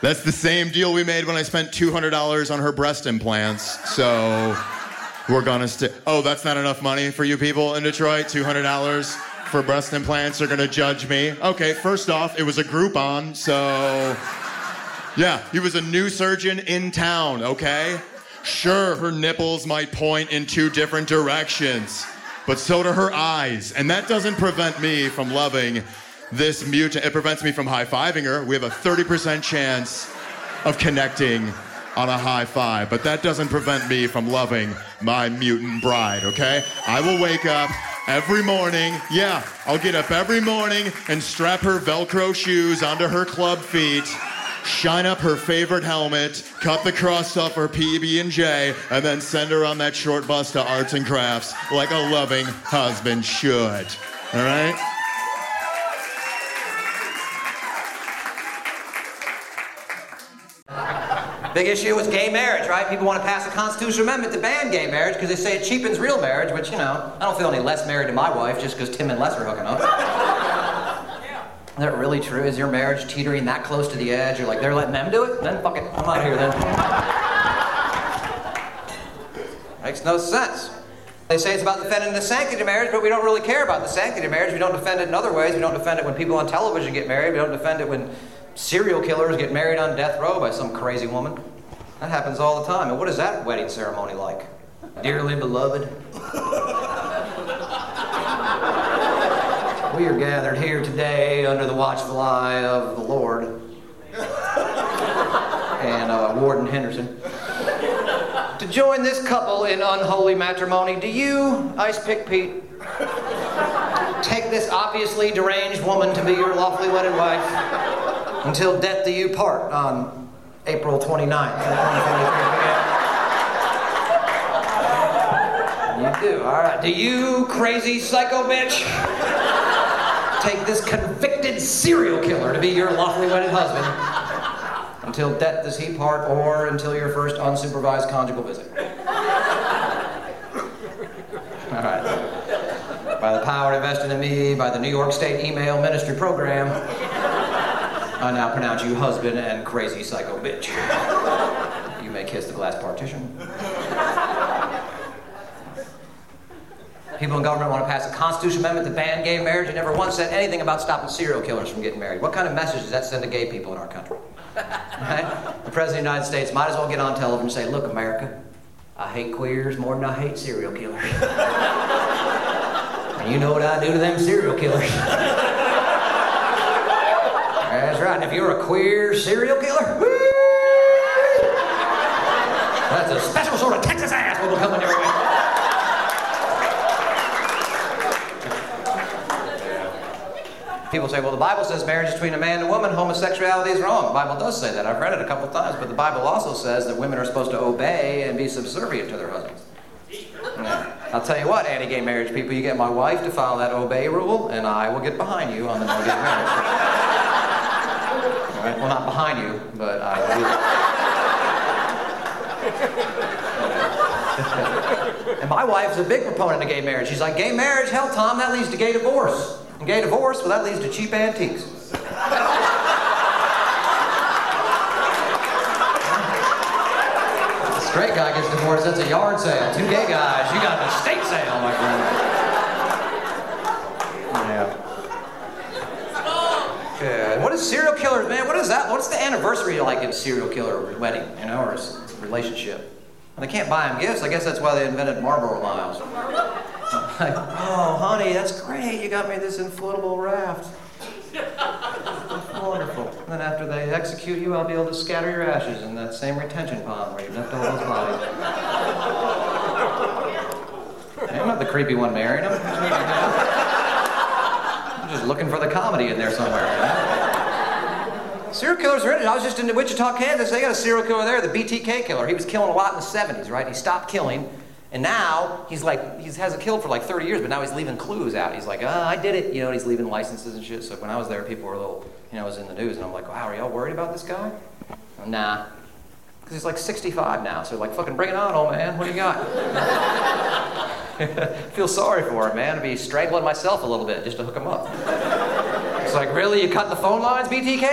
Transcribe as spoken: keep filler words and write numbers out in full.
That's the same deal we made when I spent two hundred dollars on her breast implants. So we're gonna stick. Oh, that's not enough money for you people in Detroit? two hundred dollars for breast implants? They're gonna judge me. Okay, first off, it was a Groupon, so yeah, he was a new surgeon in town, okay? Sure, her nipples might point in two different directions, but so do her eyes. And that doesn't prevent me from loving this mutant. It prevents me from high-fiving her. We have a thirty percent chance of connecting on a high five, but that doesn't prevent me from loving my mutant bride, okay? I will wake up every morning. Yeah, I'll get up every morning and strap her Velcro shoes onto her club feet, shine up her favorite helmet, cut the cross off her P B and J, and then send her on that short bus to arts and crafts like a loving husband should. All right? Big issue was gay marriage, right? People want to pass a constitutional amendment to ban gay marriage because they say it cheapens real marriage, which, you know, I don't feel any less married to my wife just because Tim and Les are hooking up. Is that really true? Is your marriage teetering that close to the edge? You're like, they're letting them do it? Then fuck it, I'm out of here then. Makes no sense. They say it's about defending the sanctity of marriage, but we don't really care about the sanctity of marriage. We don't defend it in other ways. We don't defend it when people on television get married. We don't defend it when serial killers get married on death row by some crazy woman. That happens all the time. And what is that wedding ceremony like? Dearly beloved, we are gathered here today under the watchful eye of the Lord and uh, Warden Henderson to join this couple in unholy matrimony. Do you, Ice Pick Pete, take this obviously deranged woman to be your lawfully wedded wife until death do you part on April twenty-ninth, twenty twenty-three? You do, all right. Do you, crazy psycho bitch, take this convicted serial killer to be your lawfully wedded husband until death does he part or until your first unsupervised conjugal visit? All right. By the power invested in me by the New York State Email Ministry Program, I now pronounce you husband and crazy psycho bitch. You may kiss the glass partition. People in government want to pass a constitutional amendment to ban gay marriage and never once said anything about stopping serial killers from getting married. What kind of message does that send to gay people in our country? Right? The President of the United States might as well get on television and say, look, America, I hate queers more than I hate serial killers. And you know what I do to them serial killers. That's right, and if you're a queer serial killer, woo, that's a special sort of Texas ass will be coming your way. People say, well, the Bible says marriage is between a man and a woman, homosexuality is wrong. The Bible does say that. I've read it a couple times, but the Bible also says that women are supposed to obey and be subservient to their husbands. Yeah. I'll tell you what, anti-gay marriage people, you get my wife to follow that obey rule, and I will get behind you on the no-gay marriage. All right? Well, not behind you, but I will. And my wife's a big proponent of gay marriage. She's like, gay marriage? Hell, Tom, that leads to gay divorce. And gay divorce, well, that leads to cheap antiques. A straight guy gets divorced, that's a yard sale. Two gay guys, you got an estate sale, my friend. Yeah. Yeah. What is serial killers, man? What is that? What's the anniversary like in a serial killer wedding, you know, or a relationship? Well, they can't buy them gifts. I guess that's why they invented Marlboro Miles. Like, oh, honey, that's great. You got me this inflatable raft. That's wonderful. And then after they execute you, I'll be able to scatter your ashes in that same retention pond where you left all those bodies. Hey, I'm not the creepy one marrying them. I'm just looking for the comedy in there somewhere. Right? Serial killers are in it. I was just in Wichita, Kansas. They got a serial killer there, the B T K killer. He was killing a lot in the seventies, right? He stopped killing. And now, he's like, he hasn't killed for like thirty years, but now he's leaving clues out. He's like, oh, I did it. You know, and he's leaving licenses and shit. So when I was there, people were a little, you know, it was in the news. And I'm like, wow, are y'all worried about this guy? Nah. Because he's like sixty-five now. So like, fucking bring it on, old man. What do you got? Feel sorry for him, man. I'd be strangling myself a little bit just to hook him up. It's like, really? You cut the phone lines, B T K?